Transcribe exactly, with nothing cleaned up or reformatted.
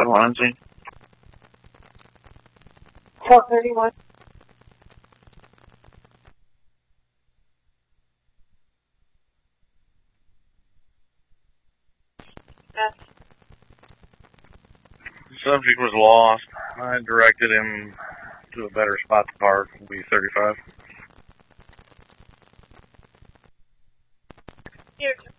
five one on scene. twelve thirty-one. Yes. The subject was lost. I directed him to a better spot to park. It'll be thirty-five. Here.